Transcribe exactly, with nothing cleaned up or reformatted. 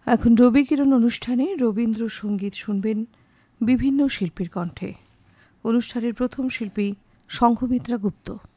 এখন রবি কিরণ অনুষ্ঠানে রবীন্দ্রসঙ্গীত শুনবেন বিভিন্ন শিল্পীর কণ্ঠে। অনুষ্ঠানের প্রথম শিল্পী সংঘমিত্রা গুপ্ত।